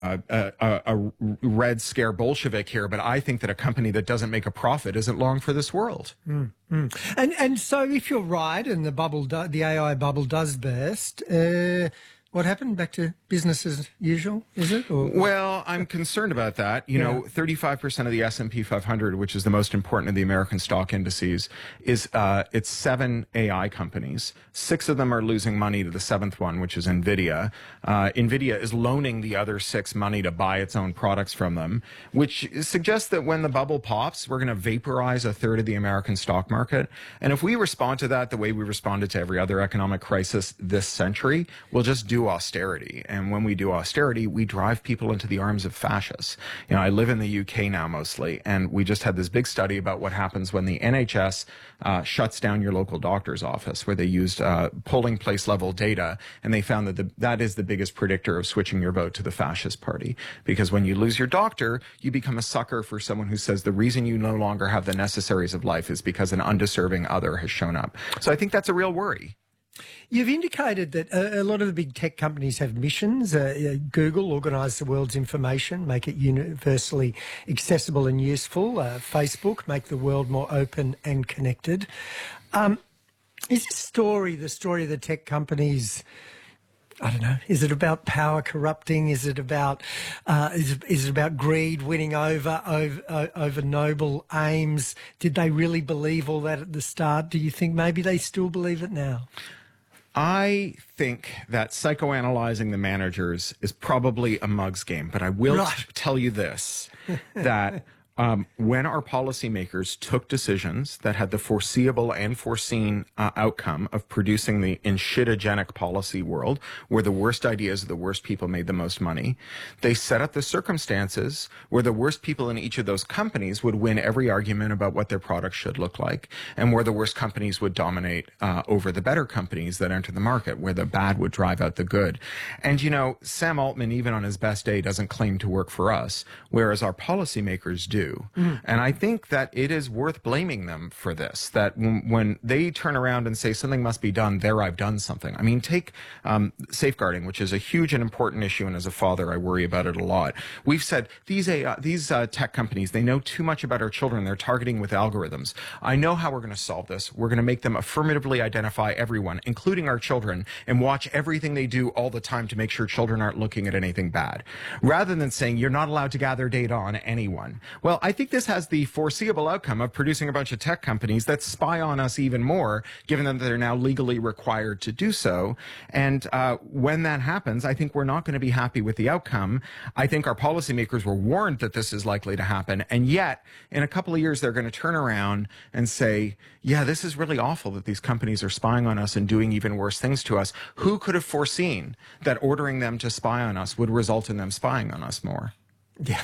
a Red Scare Bolshevik here, but I think that a company that doesn't make a profit isn't long for this world. And so if you're right and the AI bubble does burst, what happened? Back to business as usual, is it? Or? Well, I'm concerned about that. You know, 35% of the S&P 500, which is the most important of the American stock indices, is it's 7 AI companies. 6 of them are losing money to the 7th one, which is NVIDIA. NVIDIA is loaning the other 6 money to buy its own products from them, which suggests that when the bubble pops, we're going to vaporize a third of the American stock market. And if we respond to that the way we responded to every other economic crisis this century, we'll just do austerity. And when we do austerity, we drive people into the arms of fascists. You know, I live in the UK now mostly, and we just had this big study about what happens when the NHS shuts down your local doctor's office, where they used polling place level data, and they found that that is the biggest predictor of switching your vote to the fascist party. Because when you lose your doctor, you become a sucker for someone who says the reason you no longer have the necessaries of life is because an undeserving other has shown up. So I think that's a real worry. You've indicated that a lot of the big tech companies have missions. Google, organise the world's information, make it universally accessible and useful. Facebook, make the world more open and connected. Is this story the story of the tech companies? I don't know. Is it about power corrupting? Is it about is it about greed winning over noble aims? Did they really believe all that at the start? Do you think maybe they still believe it now? I think that psychoanalyzing the managers is probably a mug's game, but I will tell you this, that when our policymakers took decisions that had the foreseeable and foreseen outcome of producing the shitogenic policy world, where the worst ideas of the worst people made the most money, they set up the circumstances where the worst people in each of those companies would win every argument about what their products should look like, and where the worst companies would dominate over the better companies that enter the market, where the bad would drive out the good. And, you know, Sam Altman, even on his best day, doesn't claim to work for us, whereas our policymakers do. And I think that it is worth blaming them for this, that when they turn around and say something must be done, there I've done something. I mean, take safeguarding, which is a huge and important issue, and as a father, I worry about it a lot. We've said these tech companies, they know too much about our children. They're targeting with algorithms. I know how we're going to solve this. We're going to make them affirmatively identify everyone, including our children, and watch everything they do all the time to make sure children aren't looking at anything bad, rather than saying you're not allowed to gather data on anyone. Well, I think this has the foreseeable outcome of producing a bunch of tech companies that spy on us even more, given that they're now legally required to do so. And when that happens, I think we're not going to be happy with the outcome. I think our policymakers were warned that this is likely to happen. And yet, in a couple of years, they're going to turn around and say, yeah, this is really awful that these companies are spying on us and doing even worse things to us. Who could have foreseen that ordering them to spy on us would result in them spying on us more? Yeah.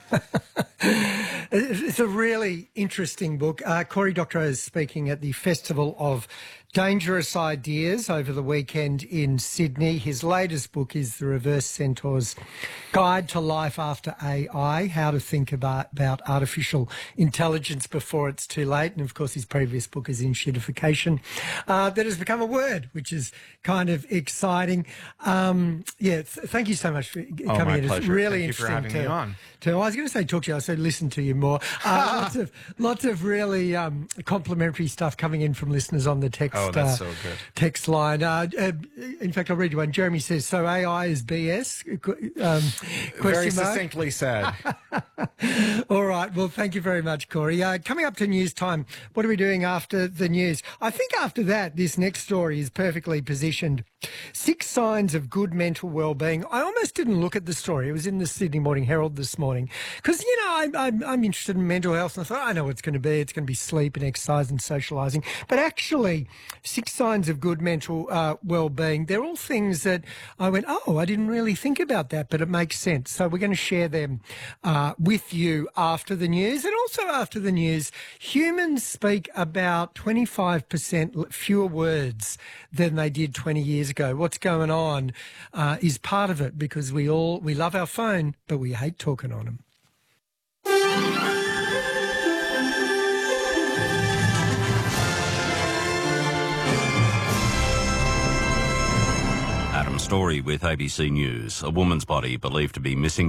It's a really interesting book. Cory Doctorow is speaking at the Festival of Dangerous Ideas over the weekend in Sydney. His latest book is The Reverse Centaur's Guide to Life After AI, How to Think about Artificial Intelligence Before It's Too Late. And, of course, his previous book is In Shitification. That has become a word, which is kind of exciting. Thank you so much for coming in. My pleasure. It's really Thank interesting you for having me on. I was going to say talk to you. I said listen to you more. Lots of really complimentary stuff coming in from listeners on the text. Oh, that's so good. Text line. In fact, I'll read you one. Jeremy says, so AI is BS? Very succinctly said. All right. Well, thank you very much, Cory. Coming up to news time, what are we doing after the news? I think after that, this next story is perfectly positioned. 6 signs of good mental well-being. I almost didn't look at the story. It was in the Sydney Morning Herald this morning because, you know, I'm interested in mental health, and I thought, I know what it's going to be. It's going to be sleep and exercise and socialising. But actually, 6 signs of good mental well-being, they're all things that I went, oh, I didn't really think about that, but it makes sense. So we're going to share them with you after the news. And also after the news, humans speak about 25% fewer words than they did 20 years ago. What's going on is part of it, because we love our phone, but we hate talking on them. Adam Story with ABC News. A woman's body believed to be missing